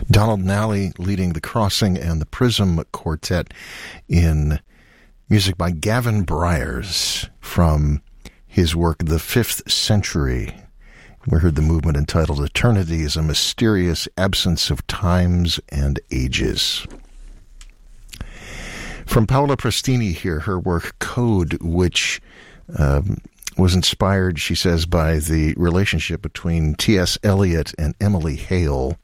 Donald Nally leading the Crossing and the Prism Quartet in music by Gavin Bryars from his work The Fifth Century. We heard the movement entitled Eternity is a Mysterious Absence of Times and Ages. From Paola Prestini here, her work Code, which was inspired, she says, by the relationship between T.S. Eliot and Emily Hale.